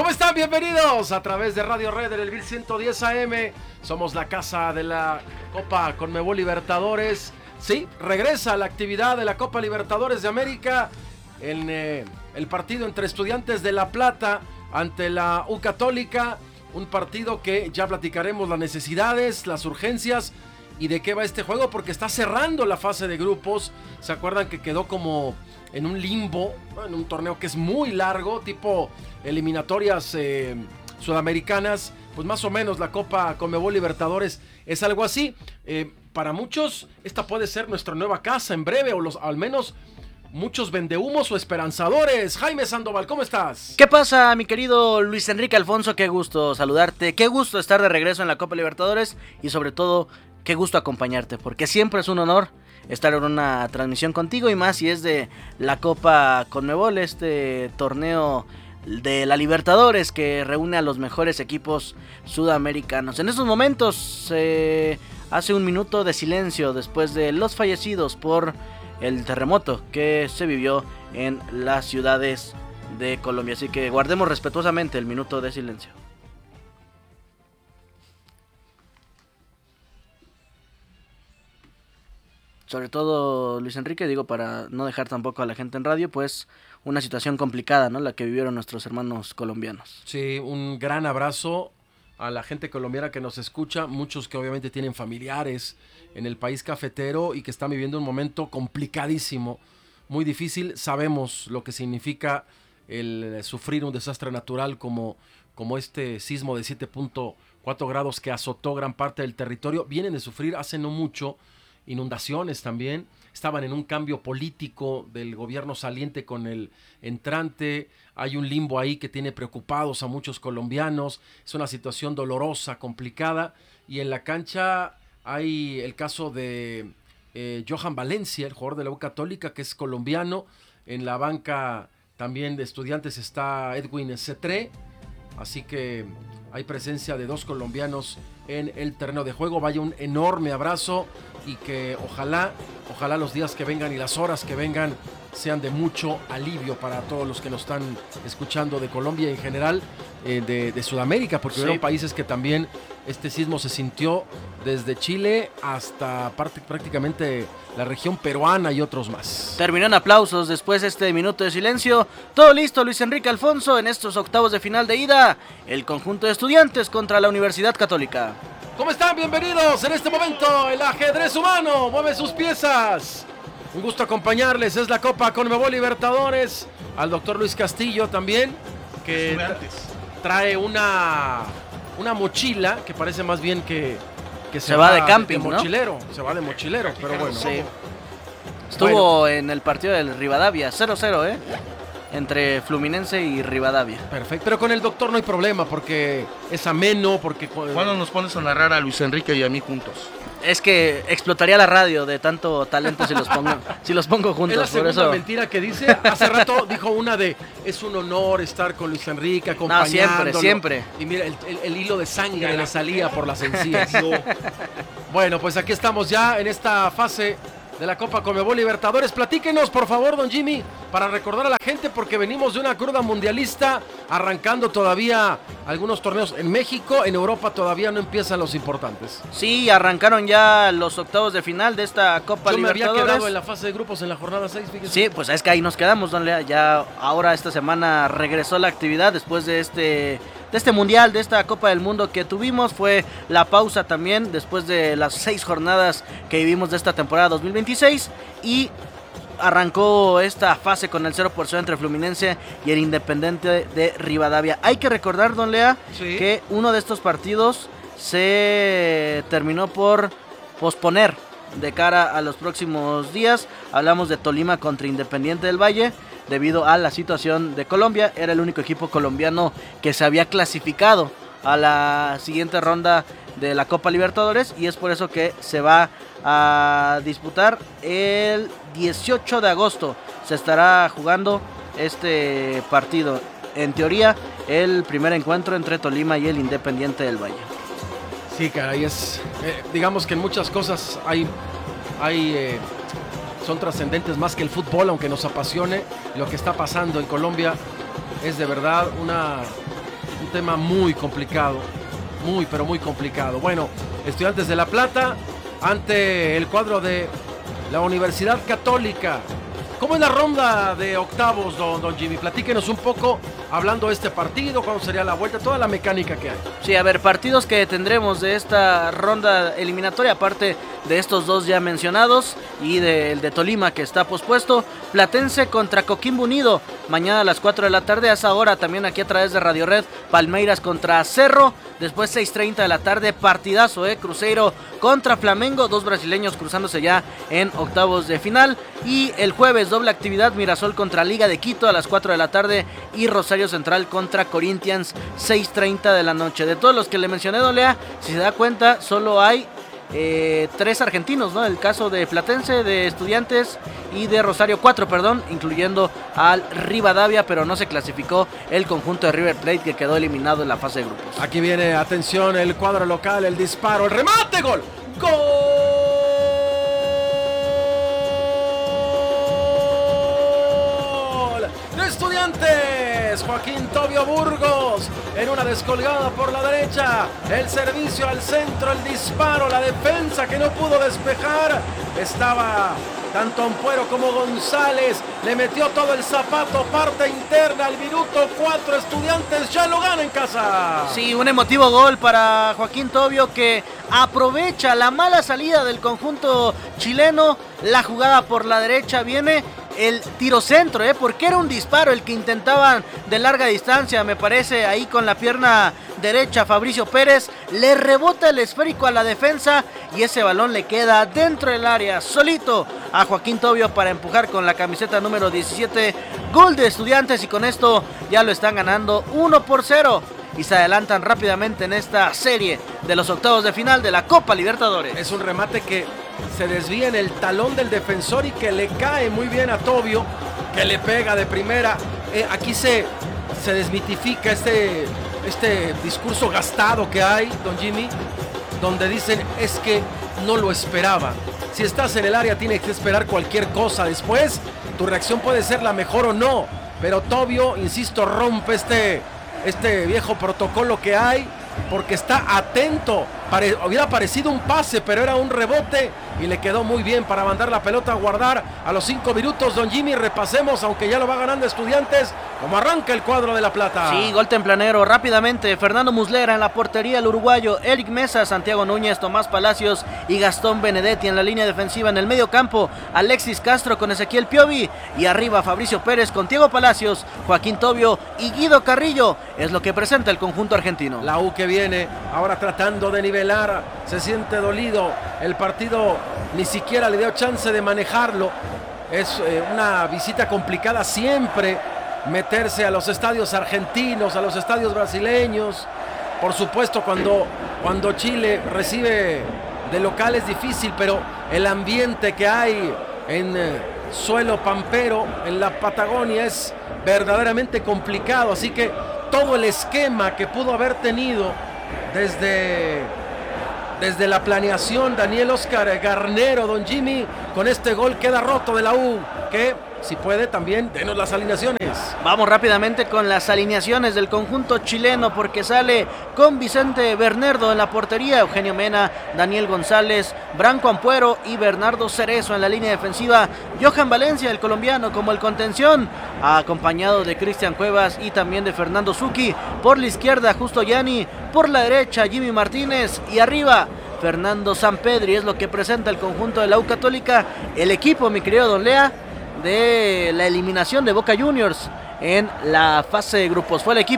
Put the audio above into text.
¿Cómo están? Bienvenidos a través de Radio Red en el 1110 AM. Somos la casa de la Copa Conmebol Libertadores. Sí, regresa la actividad de la Copa Libertadores de América en el partido entre Estudiantes de La Plata ante la U Católica. Un partido que ya platicaremos las necesidades, las urgencias y de qué va este juego, porque está cerrando la fase de grupos. ¿Se acuerdan que quedó como en un limbo, ¿no? En un torneo que es muy largo, tipo eliminatorias sudamericanas? Pues más o menos la Copa Conmebol Libertadores es algo así. Para muchos esta puede ser nuestra nueva casa en breve, o al menos muchos vendehumos o esperanzadores. Jaime Sandoval, ¿cómo estás? ¿Qué pasa, mi querido Luis Enrique Alfonso? Qué gusto saludarte, qué gusto estar de regreso en la Copa Libertadores y sobre todo, qué gusto acompañarte, porque siempre es un honor estar en una transmisión contigo y más si es de la Copa Conmebol, este torneo de la Libertadores que reúne a los mejores equipos sudamericanos. En estos momentos hace un minuto de silencio después de los fallecidos por el terremoto que se vivió en las ciudades de Colombia. Así que guardemos respetuosamente el minuto de silencio. Sobre todo, Luis Enrique, digo, para no dejar tampoco a la gente en radio, pues una situación complicada, ¿no? La que vivieron nuestros hermanos colombianos. Sí, un gran abrazo a la gente colombiana que nos escucha, muchos que obviamente tienen familiares en el país cafetero y que están viviendo un momento complicadísimo, muy difícil. Sabemos lo que significa el sufrir un desastre natural como este sismo de 7.4 grados que azotó gran parte del territorio. Vienen de sufrir hace no mucho inundaciones también. Estaban en un cambio político del gobierno saliente con el entrante. Hay un limbo ahí que tiene preocupados a muchos colombianos. Es una situación dolorosa, complicada. Y en la cancha hay el caso de Johan Valencia, el jugador de la U Católica, que es colombiano. En la banca también de Estudiantes está Edwin Cetré. Así que hay presencia de dos colombianos en el terreno de juego. Vaya un enorme abrazo y que ojalá los días que vengan y las horas que vengan sean de mucho alivio para todos los que nos están escuchando de Colombia y en general de Sudamérica, porque hubieron países que también este sismo se sintió desde Chile hasta prácticamente la región peruana y otros más. Terminó en aplausos después de este minuto de silencio. Todo listo, Luis Enrique Alfonso, en estos octavos de final de ida, el conjunto de Estudiantes contra la Universidad Católica. ¿Cómo están? Bienvenidos en este momento. El ajedrez humano mueve sus piezas. Un gusto acompañarles. Es la Copa Conmebol Libertadores. Al doctor Luis Castillo también, que trae una mochila que parece más bien que se va de camping, de mochilero, ¿no? Se va de mochilero, pero bueno. Sí. Estuvo en el partido del Rivadavia, 0-0, entre Fluminense y Rivadavia. Perfecto, pero con el doctor no hay problema porque es ameno, porque... ¿Cuándo nos pones a narrar a Luis Enrique y a mí juntos? Es que explotaría la radio de tanto talento si los pongo juntos. Es la segunda mentira que dice. Hace rato dijo una de, es un honor estar con Luis Enrique, acompañándolo. No, siempre. Y mira, el hilo de sangre le salía por las encías. Bueno, pues aquí estamos ya en esta fase de la Copa Conmebol Libertadores. Platíquenos, por favor, don Jimmy, para recordar a la gente, porque venimos de una cruda mundialista, arrancando todavía algunos torneos en México. En Europa todavía no empiezan los importantes. Sí, arrancaron ya los octavos de final de esta Copa Libertadores. Yo me había quedado en la fase de grupos en la jornada 6, fíjense. Sí, pues es que ahí nos quedamos, don Lea. Ya ahora esta semana regresó la actividad después de este mundial, de esta Copa del Mundo que tuvimos. Fue la pausa también después de las 6 jornadas que vivimos de esta temporada 2026 y arrancó esta fase con el 0-0 entre Fluminense y el Independiente de Rivadavia. Hay que recordar, don Lea, que uno de estos partidos se terminó por posponer de cara a los próximos días. Hablamos de Tolima contra Independiente del Valle. Debido a la situación de Colombia, era el único equipo colombiano que se había clasificado a la siguiente ronda de la Copa Libertadores y es por eso que se va a disputar el 18 de agosto. Se estará jugando este partido. En teoría, el primer encuentro entre Tolima y el Independiente del Valle. Sí, caray, es digamos que en muchas cosas son trascendentes más que el fútbol, aunque nos apasione. Lo que está pasando en Colombia es de verdad Un tema muy complicado, muy pero muy complicado. Bueno, Estudiantes de La Plata ante el cuadro de la Universidad Católica. ¿Cómo es la ronda de octavos, don Jimmy? Platíquenos un poco, hablando de este partido, cuándo sería la vuelta, toda la mecánica que hay. Sí, a ver, partidos que tendremos de esta ronda eliminatoria, aparte de estos dos ya mencionados y del de Tolima que está pospuesto. Platense contra Coquimbo Unido, mañana a las 4 de la tarde, a esa hora también aquí a través de Radio Red. Palmeiras contra Cerro, después 6:30 de la tarde, partidazo, Cruzeiro contra Flamengo, dos brasileños cruzándose ya en octavos de final. Y el jueves doble actividad, Mirasol contra Liga de Quito a las 4 de la tarde y Rosario Central contra Corinthians, 6:30 de la noche. De todos los que le mencioné, don Lea, si se da cuenta, solo hay 3 argentinos, ¿no? El caso de Platense, de Estudiantes y de Rosario, 4, perdón, incluyendo al Rivadavia, pero no se clasificó el conjunto de River Plate, que quedó eliminado en la fase de grupos. Aquí viene, atención, el cuadro local, el disparo, el remate, gol. ¡Gol! De Estudiantes, Joaquín Tobio Burgos, en una descolgada por la derecha, el servicio al centro, el disparo, la defensa que no pudo despejar, estaba tanto Ampuero como González, le metió todo el zapato, parte interna, al minuto 4, Estudiantes ya lo gana en casa. Sí, un emotivo gol para Joaquín Tobio, que aprovecha la mala salida del conjunto chileno, la jugada por la derecha, viene el tiro centro, porque era un disparo el que intentaban de larga distancia, me parece, ahí con la pierna derecha Fabricio Pérez, le rebota el esférico a la defensa y ese balón le queda dentro del área, solito a Joaquín Tobio para empujar con la camiseta número 17, gol de Estudiantes, y con esto ya lo están ganando 1-0 y se adelantan rápidamente en esta serie de los octavos de final de la Copa Libertadores. Es un remate que se desvía en el talón del defensor y que le cae muy bien a Tobio, que le pega de primera. Aquí se desmitifica este discurso gastado que hay, don Jimmy, donde dicen es que no lo esperaba. Si estás en el área tienes que esperar cualquier cosa. Después tu reacción puede ser la mejor o no, pero Tobio, insisto, rompe este viejo protocolo que hay, porque está atento. Hubiera parecido un pase, pero era un rebote y le quedó muy bien para mandar la pelota a guardar a los 5 minutos. Don Jimmy, repasemos, aunque ya lo va ganando Estudiantes, cómo arranca el cuadro de La Plata. Sí, gol tempranero, rápidamente, Fernando Muslera en la portería, el uruguayo, Eric Mesa, Santiago Núñez, Tomás Palacios y Gastón Benedetti en la línea defensiva. En el medio campo, Alexis Castro con Ezequiel Piovi, y arriba Fabricio Pérez con Diego Palacios, Joaquín Tobio y Guido Carrillo, es lo que presenta el conjunto argentino. La U que viene ahora tratando de nivelar, se siente dolido, el partido ni siquiera le dio chance de manejarlo. Es una visita complicada siempre, meterse a los estadios argentinos, a los estadios brasileños. Por supuesto, cuando Chile recibe de local es difícil, pero el ambiente que hay en suelo pampero, en la Patagonia, es verdaderamente complicado. Así que todo el esquema que pudo haber tenido desde la planeación Daniel Oscar Garnero, don Jimmy, con este gol queda roto de la U, que si puede también denos las alineaciones. Vamos rápidamente con las alineaciones del conjunto chileno, porque sale con Vicente Bernardo en la portería, Eugenio Mena, Daniel González, Branco Ampuero y Bernardo Cerezo en la línea defensiva, Johan Valencia, el colombiano, como el contención, acompañado de Cristian Cuevas y también de Fernando Zucchi. Por la izquierda, Justo Yani, por la derecha, Jimmy Martínez, y arriba Fernando Sampedri. Es lo que presenta el conjunto de la U Católica, el equipo, mi querido Don Lea, de la eliminación de Boca Juniors en la fase de grupos. Fue el equipo